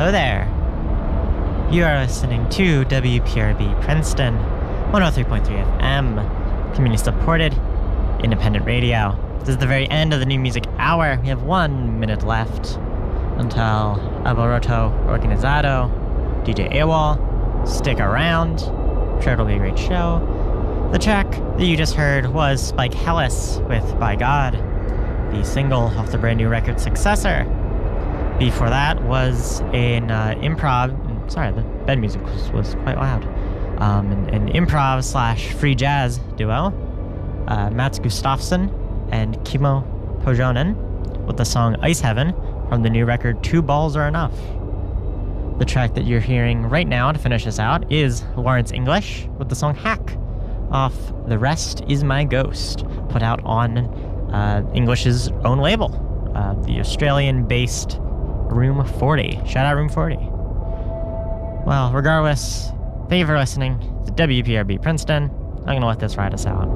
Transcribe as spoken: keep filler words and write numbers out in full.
Hello there. You are listening to W P R B Princeton, one oh three point three F M, community-supported, independent radio. This is the very end of the New Music Hour. We have one minute left until Alboroto Organizado, D J AWOL. Stick around. I'm sure it'll be a great show. The track that you just heard was Spike Hellis with By God, the single off the brand new record Successor. Before that was an uh, improv, sorry, the bed music was, was quite loud, um, an, an improv slash free jazz duo, uh, Mats Gustafsson and Kimo Pojonen with the song Ice Heaven from the new record Two Balls Are Enough. The track that you're hearing right now to finish us out is Lawrence English with the song Hack off The Rest Is My Ghost, put out on uh, English's own label, uh, the Australian-based Room forty. Shout out Room forty. Well, regardless, thank you for listening to W P R B Princeton. I'm going to let this ride us out.